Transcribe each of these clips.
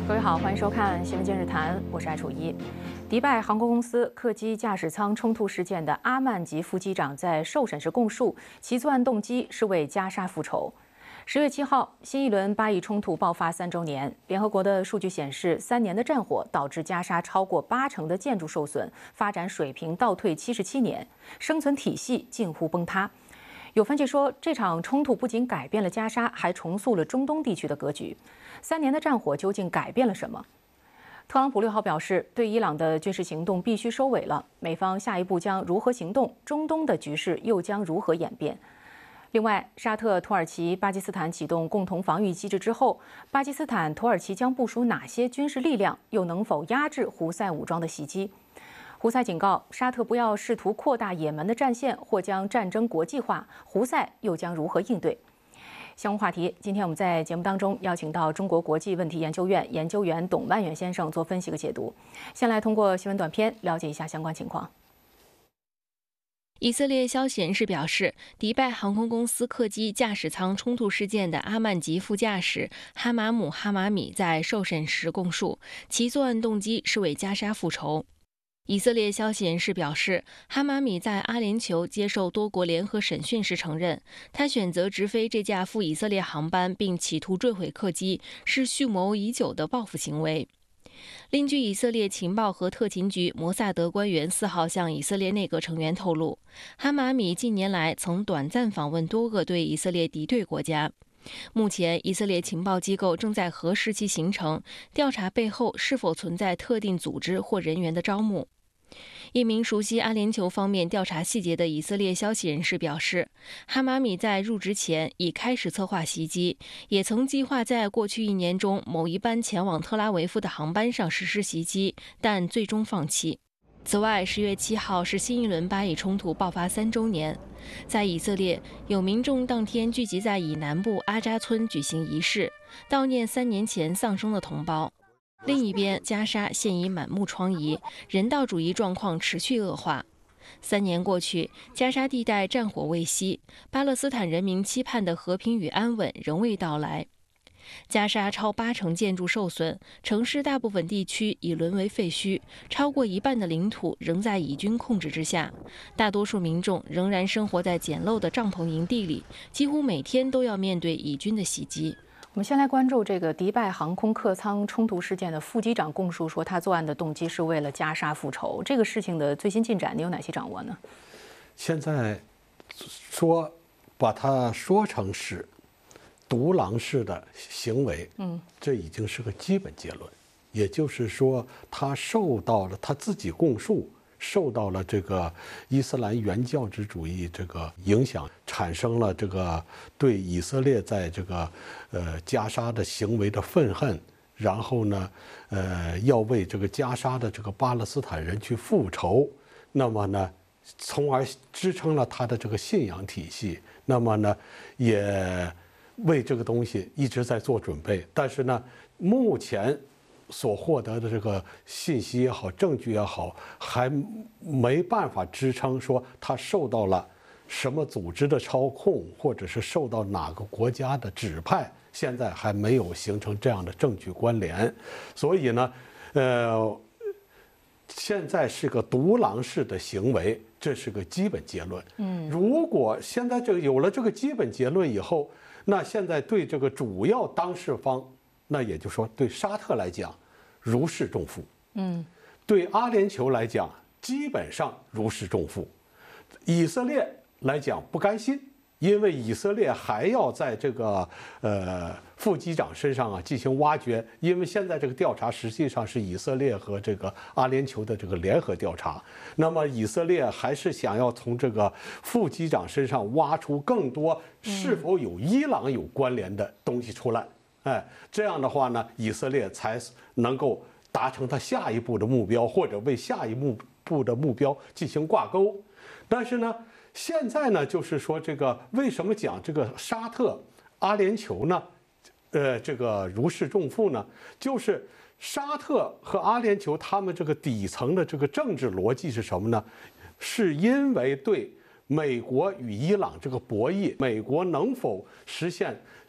各位好，欢迎收看《新闻今日谈》，我是艾楚一。迪拜航空公司客机驾驶舱冲突事件的阿曼吉副机长在受审时供述，其作案动机是为加沙复仇。10月7号，新一轮巴以冲突爆发3周年。联合国的数据显示，3年的战火导致加沙超过80%的建筑受损，发展水平倒退77年，生存体系近乎崩塌。有分析说，这场冲突不仅改变了加沙，还重塑了中东地区的格局。3年的战火究竟改变了什么？特朗普6号表示，对伊朗的军事行动必须收尾了。美方下一步将如何行动？中东的局势又将如何演变？另外，沙特、土耳其、巴基斯坦启动共同防御机制之后，巴基斯坦、土耳其将部署哪些军事力量？又能否压制胡塞武装的袭击？胡塞警告沙特不要试图扩大也门的战线，或将战争国际化。胡塞又将如何应对？相关话题，今天我们在节目当中邀请到中国国际问题研究院研究员董万远先生做分析和解读。先来通过新闻短片了解一下相关情况。 以色列消息人士表示，迪拜航空公司客机驾驶舱冲突事件的阿曼吉副驾驶哈马姆·哈马米在受审时供述，其作案动机是为加沙复仇。以色列消息人士表示，哈马米在阿联酋接受多国联合审讯时承认，他选择直飞这架赴以色列航班并企图坠毁客机，是蓄谋已久的报复行为。另据以色列情报和特勤局摩萨德官员4号向以色列内阁成员透露，哈马米近年来曾短暂访问多个对以色列敌对国家。目前，以色列情报机构正在核实其行程，调查背后是否存在特定组织或人员的招募。一名熟悉阿联酋方面调查细节的以色列消息人士表示，哈马米在入职前已开始策划袭击，也曾计划在过去1年中某一班前往特拉维夫的航班上实施袭击，但最终放弃。此外，10月7号是新一轮巴以冲突爆发3周年，在以色列，有民众当天聚集在以南部阿扎村举行仪式，悼念3年前丧生的同胞。另一边，加沙现已满目疮痍，人道主义状况持续恶化。3年过去，加沙地带战火未息，巴勒斯坦人民期盼的和平与安稳仍未到来。加沙超80%建筑受损，城市大部分地区已沦为废墟，超过1半的领土仍在以军控制之下。大多数民众仍然生活在简陋的帐篷营地里，几乎每天都要面对以军的袭击。 我们先来关注这个迪拜航空客舱冲突事件的副机长供述说，他作案的动机是为了加沙复仇。这个事情的最新进展，你有哪些掌握呢？ 现在说把它说成是独狼式的行为，这已经是个基本结论。也就是说，他受到了他自己供述，受到了这个伊斯兰原教旨主义这个影响，产生了这个对以色列在这个加沙的行为的愤恨，然后呢，要为这个加沙的这个巴勒斯坦人去复仇，那么呢，从而支撑了他的这个信仰体系，那么呢，也为这个东西一直在做准备，但是呢，目前所获得的这个信息也好，证据也好，还没办法支撑说他受到了什么组织的操控，或者是受到哪个国家的指派，现在还没有形成这样的证据关联。所以呢，现在是个独狼式的行为，这是个基本结论。如果现在有了这个基本结论以后，那现在对这个主要当事方，那也就是说，对沙特来讲，如释重负。对阿联酋来讲，基本上如释重负。以色列来讲不甘心，因为以色列还要在这个副机长身上进行挖掘，因为现在这个调查实际上是以色列和这个阿联酋的这个联合调查。那么以色列还是想要从这个副机长身上挖出更多是否有伊朗有关联的东西出来。这样的话呢，以色列才能够达成他下一步的目标，或者为下一步的目标进行挂钩。但是呢，现在呢，就是说这个为什么讲这个沙特、阿联酋呢？这个如释重负呢？就是沙特和阿联酋他们这个底层的这个政治逻辑是什么呢？是因为对美国与伊朗这个博弈，美国能否实现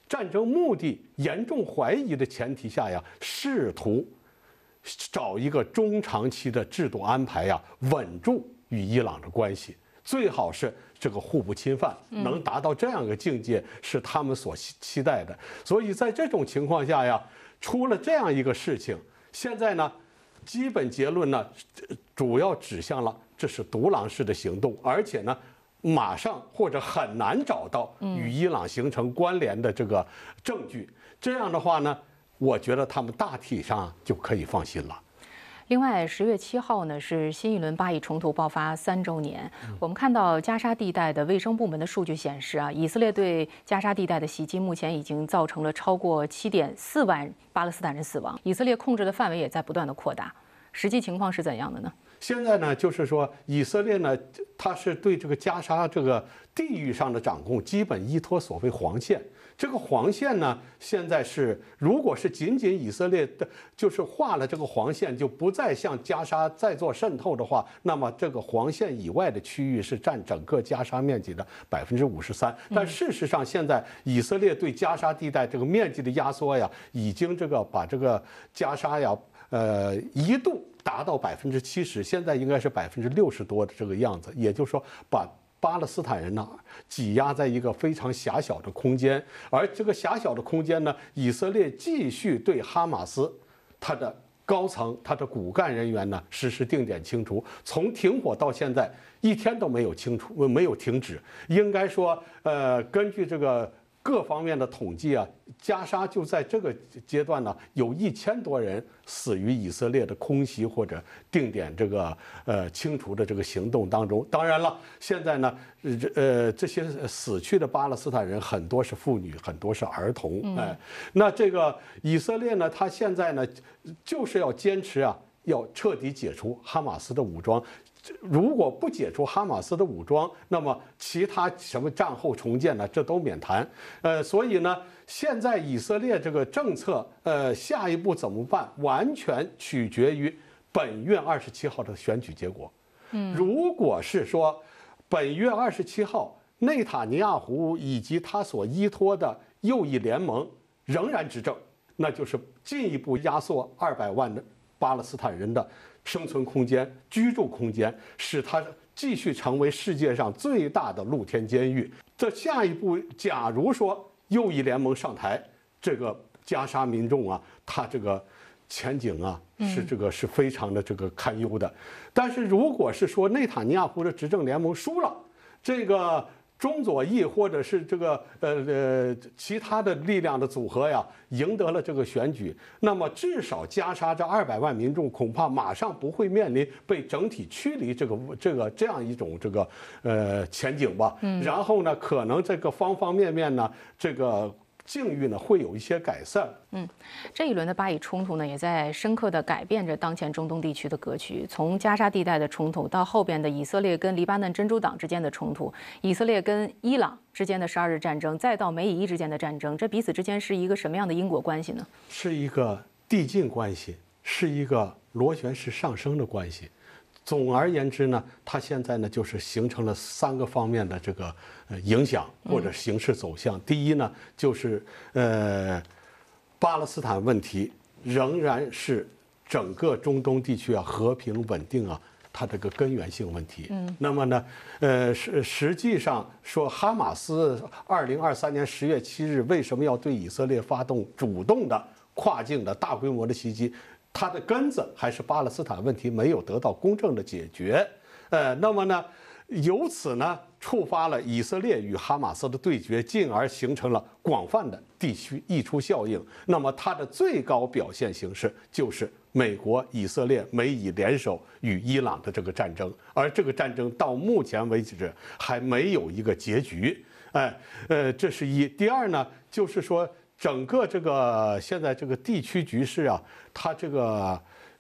战争目的严重怀疑的前提下呀，试图找一个中长期的制度安排呀，稳住与伊朗的关系，最好是这个互不侵犯，能达到这样一个境界，是他们所期待的。所以在这种情况下呀，出了这样一个事情，现在呢，基本结论呢，主要指向了这是独狼式的行动，而且呢，马上或者很难找到与伊朗形成关联的这个证据。这样的话呢，我觉得他们大体上就可以放心了。 另外，10月7号呢是新一轮巴以冲突爆发3周年。我们看到加沙地带的卫生部门的数据显示啊，以色列对加沙地带的袭击目前已经造成了超过7.4万巴勒斯坦人死亡，以色列控制的范围也在不断的扩大。实际情况是怎样的呢？ 现在呢，就是说以色列呢，它是对这个加沙这个地域上的掌控基本依托所谓黄线。这个黄线呢，现在是如果是仅仅以色列的，就是画了这个黄线，就不再向加沙再做渗透的话，那么这个黄线以外的区域是占整个加沙面积的53%。但事实上，现在以色列对加沙地带这个面积的压缩呀，已经这个把这个加沙呀，一度达到70%，现在应该是60%多的这个样子。也就是说，把巴勒斯坦人呢挤压在一个非常狭小的空间，而这个狭小的空间呢，以色列继续对哈马斯它的高层、它的骨干人员呢实施定点清除，从停火到现在一天都没有没有停止。应该说，根据这个各方面的统计啊，加沙就在这个阶段呢，有1000多人死于以色列的空袭或者定点这个清除的这个行动当中。当然了，现在呢，这些死去的巴勒斯坦人很多是妇女，很多是儿童。那这个以色列呢，他现在呢，就是要坚持啊，要彻底解除哈马斯的武装。如果不解除哈马斯的武装，那么其他什么战后重建呢，这都免谈。所以呢，现在以色列这个政策，下一步怎么办，完全取决于本月27号的选举结果。如果是说本月27号内塔尼亚胡以及他所依托的右翼联盟仍然执政，那就是进一步压缩200万的巴勒斯坦人的生存空间、居住空间，使它继续成为世界上最大的露天监狱。这下一步，假如说右翼联盟上台，这个加沙民众啊，他这个前景啊，是非常的这个堪忧的。但是如果是说内塔尼亚胡的执政联盟输了，这个中左翼或者是这个其他的力量的组合呀，赢得了这个选举，那么至少加沙这200万民众恐怕马上不会面临被整体驱离这样一种这个前景吧。然后呢，可能这个方方面面呢，这个境遇呢会有一些改善。 这一轮的巴以冲突呢，也在深刻地改变着当前中东地区的格局。从加沙地带的冲突，到后边的以色列跟黎巴嫩真主党之间的冲突，以色列跟伊朗之间的12日战争，再到美以伊之间的战争，这彼此之间是一个什么样的因果关系呢？ 是一个递进关系，是一个螺旋式上升的关系。总而言之呢，它现在呢就是形成了3个方面的这个影响或者形势走向。第一呢，就是巴勒斯坦问题仍然是整个中东地区啊和平稳定啊它这个根源性问题。那么呢，实际上说哈马斯2023年10月7日为什么要对以色列发动主动的跨境的大规模的袭击？它的根子还是巴勒斯坦问题没有得到公正的解决，那么呢，由此呢触发了以色列与哈马斯的对决，进而形成了广泛的地区溢出效应。那么它的最高表现形式就是美国、以色列、美以联手与伊朗的这个战争，而这个战争到目前为止还没有一个结局。这是一。第二呢，就是说，整个这个现在这个地区局势啊，它这个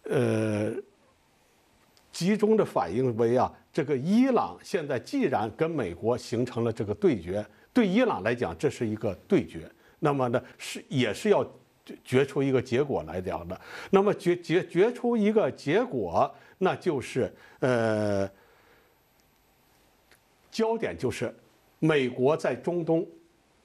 集中的反映为啊，这个伊朗现在既然跟美国形成了这个对决，对伊朗来讲这是一个对决，那么呢也是要决出一个结果来讲的。那么决出一个结果，那就是焦点就是美国在中东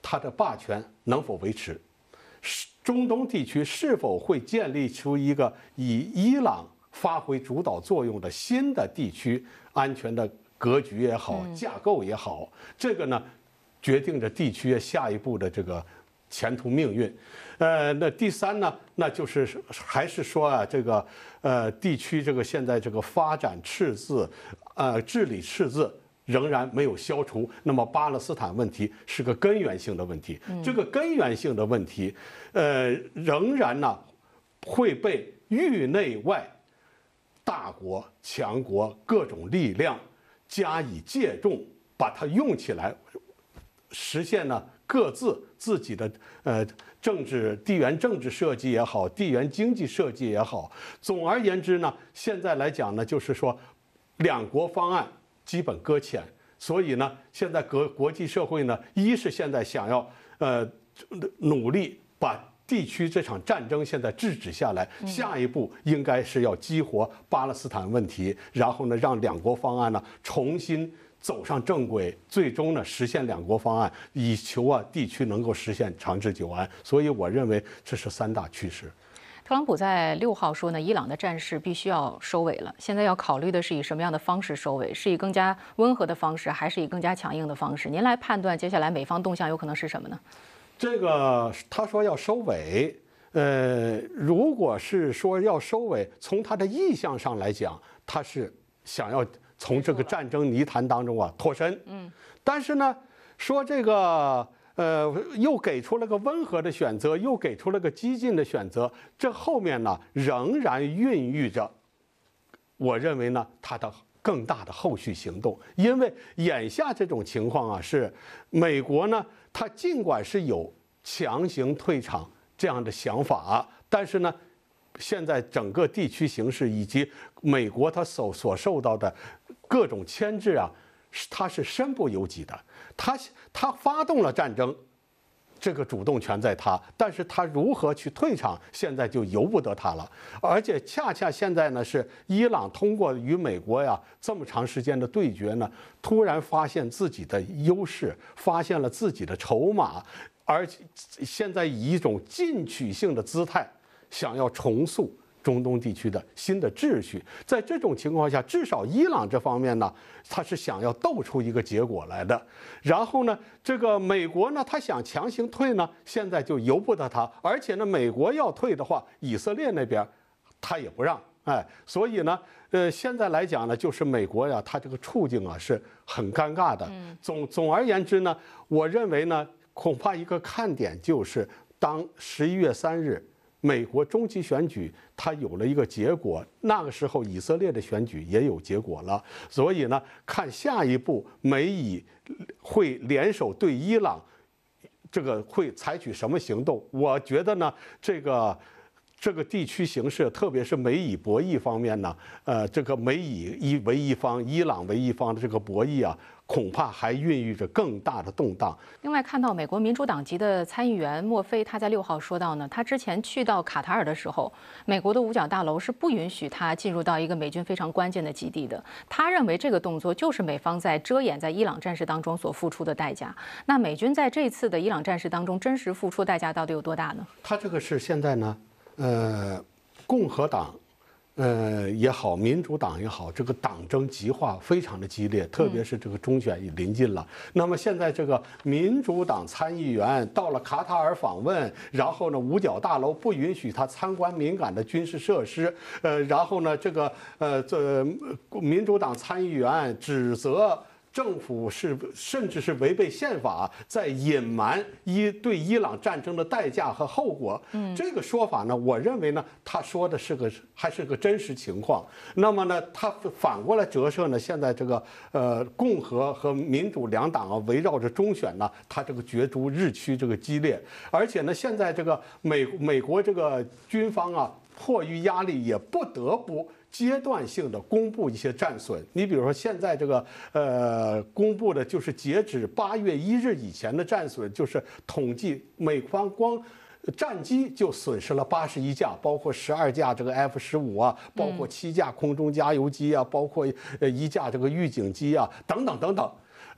它的霸权能否维持？中东地区是否会建立出一个以伊朗发挥主导作用的新的地区安全的格局也好，架构也好，这个呢，决定着地区下一步的这个前途命运。那第三呢，那就是还是说啊，这个地区这个现在这个发展赤字，治理赤字仍然没有消除，那么巴勒斯坦问题是个根源性的问题。这个根源性的问题，仍然呢会被域内外大国、强国各种力量加以借重，把它用起来，实现呢各自己的地缘政治设计也好，地缘经济设计也好。总而言之呢，现在来讲呢，就是说两国方案基本搁浅，所以呢，现在国际社会呢，一是现在想要努力把地区这场战争现在制止下来，下一步应该是要激活巴勒斯坦问题，然后呢，让两国方案呢重新走上正轨，最终呢实现两国方案，以求地区能够实现长治久安。所以我认为这是3大趋势。 特朗普在6号说呢，伊朗的战事必须要收尾了。现在要考虑的是以什么样的方式收尾？是以更加温和的方式，还是以更加强硬的方式？您来判断接下来美方动向有可能是什么呢？ 这个他说要收尾，如果是说要收尾，从他的意向上来讲，他是想要从这个战争泥潭当中脱身。但是呢，说这个。又给出了个温和的选择，又给出了个激进的选择，这后面呢仍然孕育着，我认为呢它的更大的后续行动。因为眼下这种情况是美国呢，它尽管是有强行退场这样的想法，但是呢，现在整个地区形势以及美国它所受到的各种牵制它是身不由己的。他发动了战争，这个主动权在他，但是他如何去退场，现在就由不得他了。而且恰恰现在呢，是伊朗通过与美国这么长时间的对决呢，突然发现自己的优势，发现了自己的筹码，而现在以一种进取性的姿态，想要重塑中东地区的新的秩序。在这种情况下，至少伊朗这方面呢，他是想要斗出一个结果来的。然后呢，这个美国呢，他想强行退呢，现在就由不得他。而且呢，美国要退的话，以色列那边他也不让。所以呢，现在来讲呢，就是美国他这个处境是很尴尬的。总而言之呢，我认为呢，恐怕一个看点就是当11月3日。美国中期选举，它有了一个结果，那个时候以色列的选举也有结果了，所以呢，看下一步美以会联手对伊朗，这个会采取什么行动？我觉得呢，这个地区形势，特别是美以博弈方面呢，这个美以为一方，伊朗为一方的这个博弈恐怕还孕育着更大的动荡。 另外，看到美国民主党籍的参议员莫菲，他在6号说到呢，他之前去到卡塔尔的时候，美国的五角大楼是不允许他进入到一个美军非常关键的基地的。他认为这个动作就是美方在遮掩在伊朗战事当中所付出的代价。那美军在这次的伊朗战事当中真实付出代价到底有多大呢？ 他这个是现在呢，共和党。也好，民主党也好，这个党争极化非常的激烈，特别是这个中选也临近了。那么现在这个民主党参议员到了卡塔尔访问，然后呢，五角大楼不允许他参观敏感的军事设施，然后呢，这民主党参议员指责。政府甚至是违背宪法，在隐瞒对伊朗战争的代价和后果。这个说法呢，我认为呢，他说的还是个真实情况。那么呢，他反过来折射呢，现在这个共和和民主两党围绕着中选呢，他这个角逐日趋这个激烈，而且呢，现在这个美国这个军方迫于压力也不得不。阶段性的公布一些战损，你比如说现在这个公布的就是截止8月1日以前的战损，就是统计美方光战机就损失了81架，包括12架这个 F-15包括7架空中加油机包括1架这个预警机等等等等。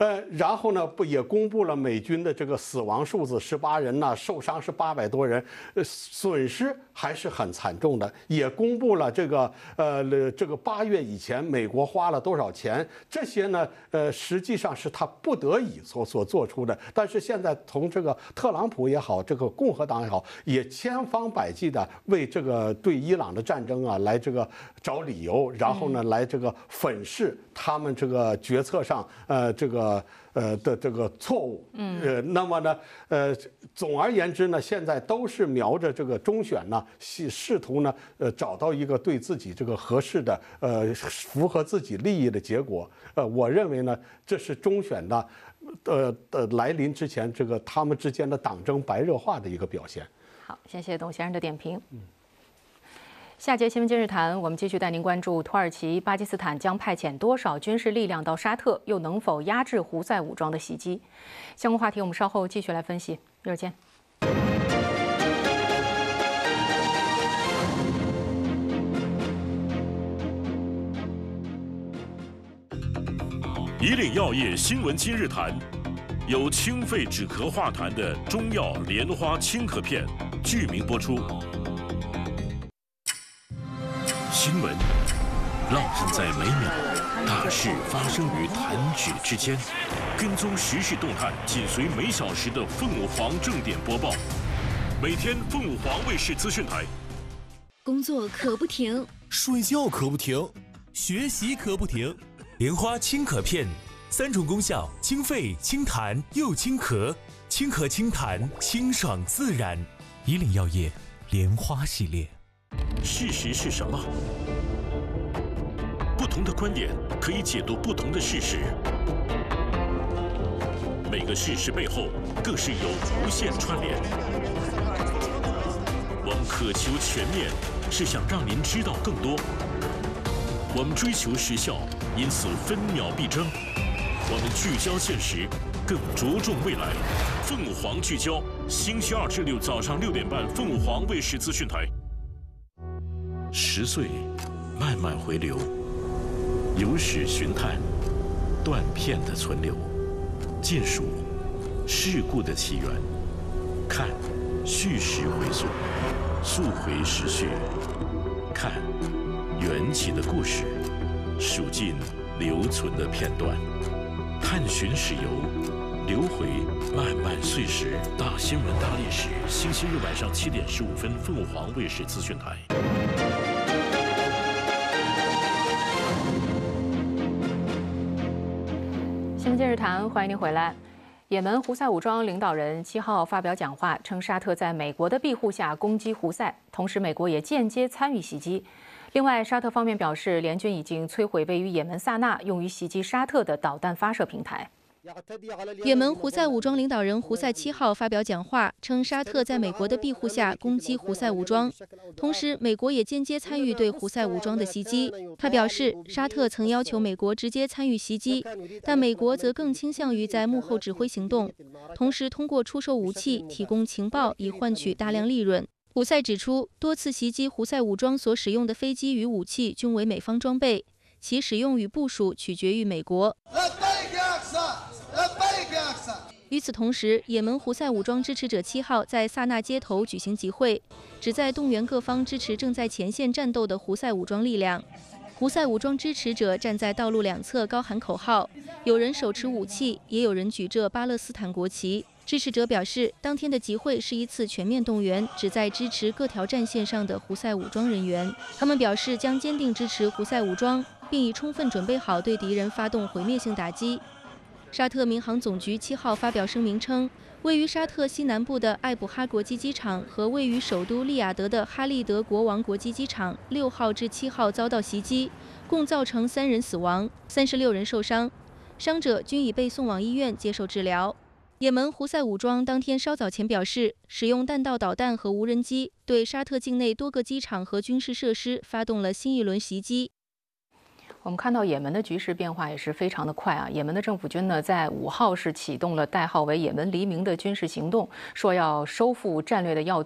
然后呢，也公布了美军的这个死亡数字18人呐，受伤是800多人，损失还是很惨重的。也公布了这个8月以前美国花了多少钱，这些呢，实际上是他不得已所做出的。但是现在从这个特朗普也好，这个共和党也好，也千方百计的为这个对伊朗的战争啊来这个找理由，然后呢来这个粉饰他们这个决策上的这个错误。那么呢总而言之呢，现在都是瞄着这个中选呢，试图呢找到一个对自己这个合适的符合自己利益的结果。我认为呢，这是中选的来临之前，这个他们之间的党争白热化的一个表现。 好，谢谢董先生的点评。下节新闻今日谈，我们继续带您关注土耳其、巴基斯坦将派遣多少军事力量到沙特，又能否压制胡塞武装的袭击？相关话题我们稍后继续来分析。一会儿见。 以岭药业新闻今日谈，由清肺止咳化痰的中药莲花清咳片剧名播出。新闻烙印在每秒，大事发生于弹指之间。跟踪时事动态，紧随每小时的凤凰正点播报。每天凤凰卫视资讯台。 工作可不停， 睡觉可不停，学习可不停。莲花清咳片，3种功效：清肺、清痰又清咳，清咳清痰，清爽自然。以岭药业莲花系列。 事实是什么？不同的观点可以解读不同的事实，每个事实背后更是有无限串联。我们渴求全面，是想让您知道更多。我们追求时效，因此分秒必争。我们聚焦现实，更着重未来。凤凰聚焦，星期2至6早上6点半，凤凰卫视资讯台。10岁，慢慢回流，有史寻探，断片的存留，尽数事故的起源，看叙事回溯，溯回时序，看缘起的故事，数尽留存的片段，探寻史游，流回漫漫岁时。大新闻大历史，星期日晚上7点15分，凤凰卫视资讯台。 新闻今日谈，欢迎您回来。也门胡塞武装领导人7号发表讲话，称沙特在美国的庇护下攻击胡塞，同时美国也间接参与袭击。另外，沙特方面表示，联军已经摧毁位于也门萨那用于袭击沙特的导弹发射平台。 也门胡塞武装领导人胡塞7号发表讲话，称沙特在美国的庇护下攻击胡塞武装，同时美国也间接参与对胡塞武装的袭击。他表示，沙特曾要求美国直接参与袭击，但美国则更倾向于在幕后指挥行动，同时通过出售武器、提供情报以换取大量利润。胡塞指出，多次袭击胡塞武装所使用的飞机与武器均为美方装备，其使用与部署取决于美国。与此同时，也门胡塞武装支持者7号在萨那街头举行集会，旨在动员各方支持正在前线战斗的胡塞武装力量。胡塞武装支持者站在道路两侧高喊口号，有人手持武器，也有人举着巴勒斯坦国旗。支持者表示，当天的集会是一次全面动员，旨在支持各条战线上的胡塞武装人员。他们表示将坚定支持胡塞武装，并已充分准备好对敌人发动毁灭性打击。沙特民航总局7号发表声明称，位于沙特西南部的艾卜哈国际机场和位于首都利雅得的哈利德国王国际机场6号至7号遭到袭击，共造成3人死亡，36人受伤，伤者均已被送往医院接受治疗。也门胡塞武装当天稍早前表示，使用弹道导弹和无人机对沙特境内多个机场和军事设施发动了新一轮袭击。 我们看到也门的局势变化也是非常的快啊！也门的政府军呢，在5号是启动了代号为也门黎明的军事行动，说要收复战略的要